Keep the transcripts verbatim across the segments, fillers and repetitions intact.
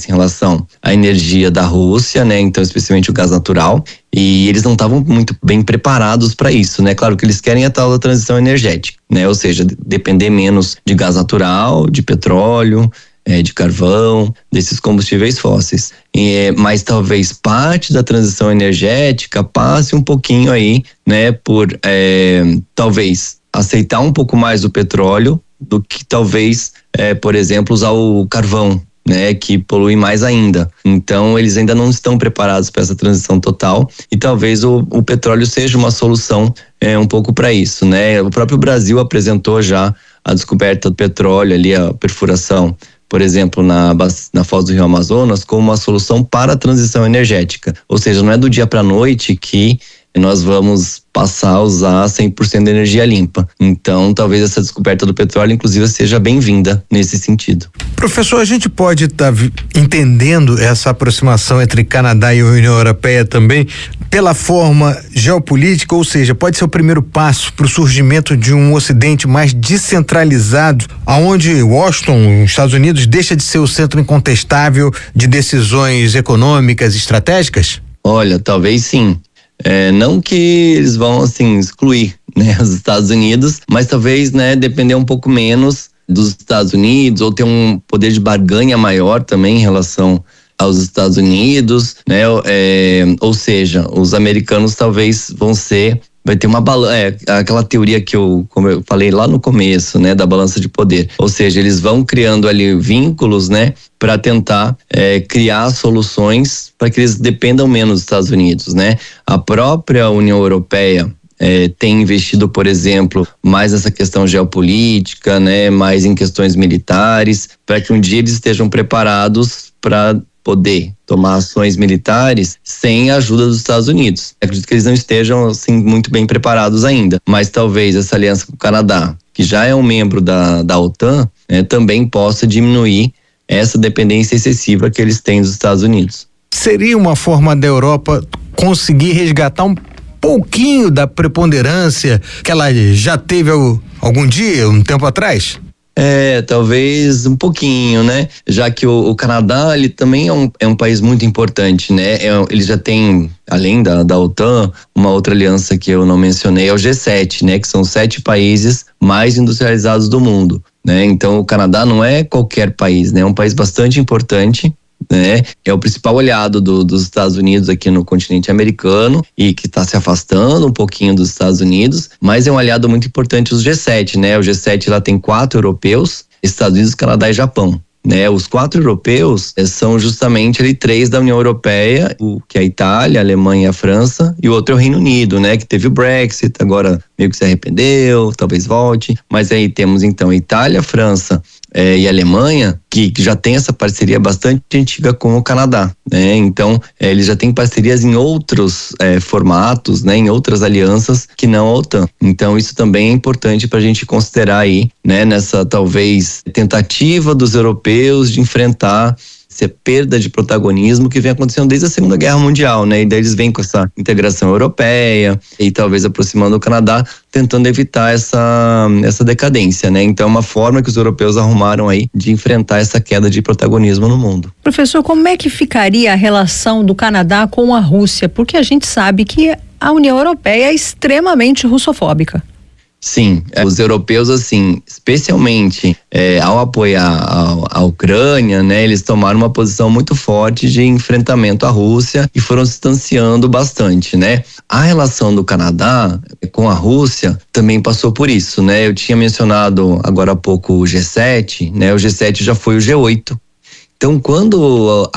em relação à energia da Rússia, né? Então, especialmente o gás natural. E eles não estavam muito bem preparados para isso, né? Claro que eles querem a tal da transição energética, né? Ou seja, depender menos de gás natural, de petróleo, é, de carvão, desses combustíveis fósseis. É, mas talvez parte da transição energética passe um pouquinho aí, né? Por é, talvez aceitar um pouco mais o petróleo do que talvez, é, por exemplo, usar o carvão, né, que polui mais ainda. Então, eles ainda não estão preparados para essa transição total e talvez o, o petróleo seja uma solução é, um pouco para isso, né? O próprio Brasil apresentou já a descoberta do petróleo ali, a perfuração, por exemplo, na, na foz do Rio Amazonas, como uma solução para a transição energética. Ou seja, não é do dia para a noite que nós vamos passar a usar cem por cento de energia limpa. Então, talvez essa descoberta do petróleo, inclusive, seja bem-vinda nesse sentido. Professor, a gente pode estar tá entendendo essa aproximação entre Canadá e a União Europeia também pela forma geopolítica, ou seja, pode ser o primeiro passo para o surgimento de um Ocidente mais descentralizado, aonde Washington, os Estados Unidos, deixa de ser o centro incontestável de decisões econômicas e estratégicas? Olha, talvez sim. É, não que eles vão assim excluir, né, os Estados Unidos, mas talvez, né, depender um pouco menos dos Estados Unidos ou ter um poder de barganha maior também em relação aos Estados Unidos, né, é, ou seja, os americanos talvez vão ser, vai ter uma balança, é, aquela teoria que eu, como eu falei lá no começo, né, da balança de poder, ou seja, eles vão criando ali vínculos, né, para tentar é, criar soluções para que eles dependam menos dos Estados Unidos, né? A própria União Europeia é, tem investido, por exemplo, mais nessa questão geopolítica, né? Mais em questões militares, para que um dia eles estejam preparados para poder tomar ações militares sem a ajuda dos Estados Unidos. Eu acredito que eles não estejam assim muito bem preparados ainda, mas talvez essa aliança com o Canadá, que já é um membro da, da OTAN, né, também possa diminuir essa dependência excessiva que eles têm dos Estados Unidos. Seria uma forma da Europa conseguir resgatar um pouquinho da preponderância que ela já teve algum dia, um tempo atrás? É, talvez um pouquinho, né? Já que o, o Canadá, ele também é um, é um país muito importante, né? É, ele já tem, além da, da OTAN, uma outra aliança que eu não mencionei, é o G sete, né? Que são sete países mais industrializados do mundo, né? Então, o Canadá não é qualquer país, né? É um país bastante importante, né? É o principal aliado do, dos Estados Unidos aqui no continente americano e que está se afastando um pouquinho dos Estados Unidos, mas é um aliado muito importante os G sete, né? O G sete lá tem quatro europeus, Estados Unidos, Canadá e Japão, né? Os quatro europeus são justamente ali três da União Europeia, o que é a Itália, a Alemanha e a França, e o outro é o Reino Unido, né? Que teve o Brexit, agora meio que se arrependeu, talvez volte, mas aí temos então Itália, França é, e Alemanha, que, que já tem essa parceria bastante antiga com o Canadá, né? Então, é, eles já têm parcerias em outros é, formatos, né? Em outras alianças que não a OTAN. Então, isso também é importante para a gente considerar aí, né? Nessa, talvez, tentativa dos europeus de enfrentar essa perda de protagonismo que vem acontecendo desde a Segunda Guerra Mundial, né? E daí eles vêm com essa integração europeia e talvez aproximando o Canadá, tentando evitar essa, essa decadência, né? Então é uma forma que os europeus arrumaram aí de enfrentar essa queda de protagonismo no mundo. Professor, como é que ficaria a relação do Canadá com a Rússia? Porque a gente sabe que a União Europeia é extremamente russofóbica. Sim, os europeus, assim, especialmente é, ao apoiar a, a Ucrânia, né, eles tomaram uma posição muito forte de enfrentamento à Rússia e foram se distanciando bastante, né? A relação do Canadá com a Rússia também passou por isso, né? Eu tinha mencionado agora há pouco o G sete, né? O G sete já foi o G oito. Então, quando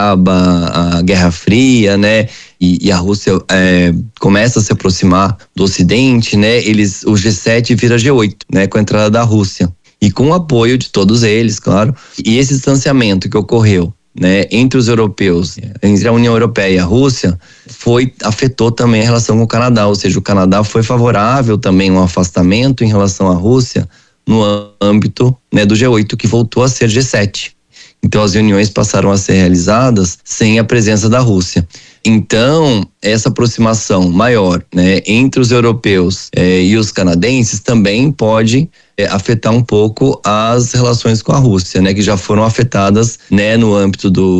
acaba a Guerra Fria, né, e, e a Rússia é, começa a se aproximar do Ocidente, né, eles, o G sete vira G oito, né, com a entrada da Rússia. E com o apoio de todos eles, claro. E esse distanciamento que ocorreu, né, entre os europeus, entre a União Europeia e a Rússia, foi, afetou também a relação com o Canadá. Ou seja, o Canadá foi favorável também um afastamento em relação à Rússia no âmbito, né, do G oito, que voltou a ser G sete. Então, as reuniões passaram a ser realizadas sem a presença da Rússia. Então, essa aproximação maior, né, entre os europeus eh, e os canadenses também pode eh, afetar um pouco as relações com a Rússia, né, que já foram afetadas, né, no âmbito do